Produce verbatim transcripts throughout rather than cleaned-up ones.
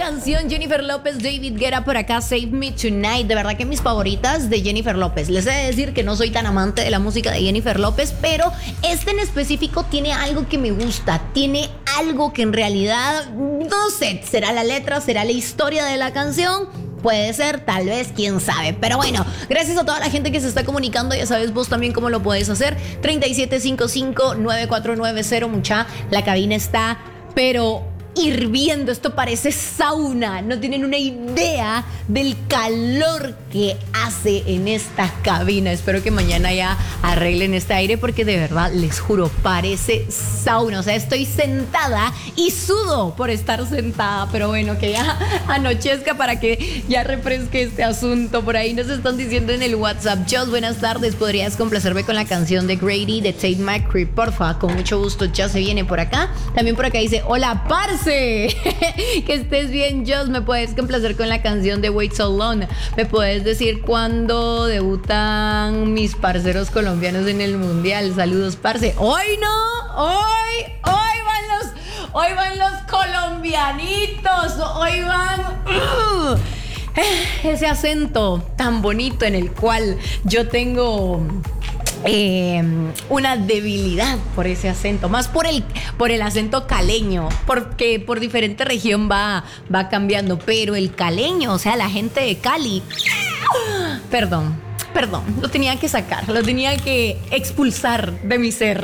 canción Jennifer López, David Guetta por acá, Save Me Tonight. De verdad que mis favoritas de Jennifer López. Les he de decir que no soy tan amante de la música de Jennifer López, pero este en específico tiene algo que me gusta. Tiene algo que en realidad, no sé, será la letra, será la historia de la canción. Puede ser, tal vez, quién sabe. Pero bueno, gracias a toda la gente que se está comunicando. Ya sabes vos también cómo lo puedes hacer. treinta y siete cincuenta y cinco, noventa y cuatro noventa, mucha. La cabina está, pero hirviendo. Esto parece sauna. No tienen una idea del calor que hace en esta cabina. Espero que mañana ya arreglen este aire, porque de verdad, les juro, parece sauna. O sea, estoy sentada y sudo por estar sentada. Pero bueno, que ya anochezca para que ya refresque este asunto. Por ahí nos están diciendo en el WhatsApp: Jos, buenas tardes, ¿podrías complacerme con la canción de Grady de Tate McRae? Porfa, con mucho gusto, ya se viene por acá. También por acá dice: hola, parce. Que estés bien, Jos. ¿Me puedes complacer con la canción de Wait So Long? ¿Me puedes decir cuándo debutan mis parceros colombianos en el mundial? Saludos, parce. Hoy no, hoy, hoy van los, hoy van los colombianitos. Hoy van uh, ese acento tan bonito en el cual yo tengo Eh, una debilidad por ese acento, más por el, por el acento caleño, porque por diferente región va, va cambiando, pero el caleño, o sea, la gente de Cali, perdón, perdón, lo tenía que sacar, lo tenía que expulsar de mi ser.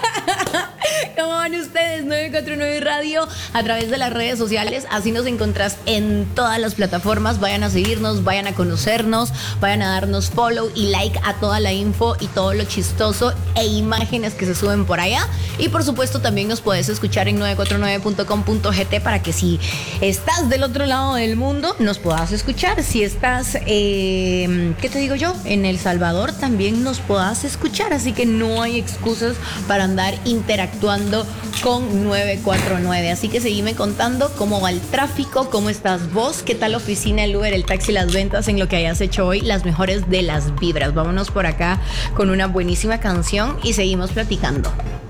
¿Cómo van ustedes? nueve cuatro nueve Radio a través de las redes sociales. Así nos encontrás en todas las plataformas. Vayan a seguirnos, vayan a conocernos, vayan a darnos follow y like a toda la info y todo lo chistoso e imágenes que se suben por allá. Y por supuesto también nos puedes escuchar en novecientos cuarenta y nueve punto com punto gt para que si estás del otro lado del mundo nos puedas escuchar. Si estás, eh, ¿qué te digo yo? En El Salvador también nos puedas escuchar. Así que no hay excusas para andar interactuando con novecientos cuarenta y nueve. Así que seguime contando cómo va el tráfico, cómo estás vos, qué tal la oficina, el Uber, el taxi, las ventas, en lo que hayas hecho hoy, las mejores de las vibras. Vámonos por acá con una buenísima canción y seguimos platicando.